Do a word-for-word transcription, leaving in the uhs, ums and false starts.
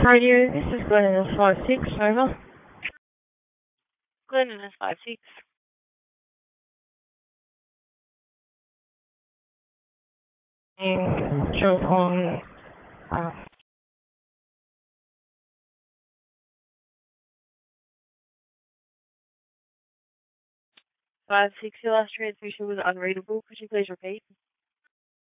Radio, this is Glenn in five six, over. Glenn in five six. And jump on uh, five six, your last transmission was unreadable. Could you please repeat?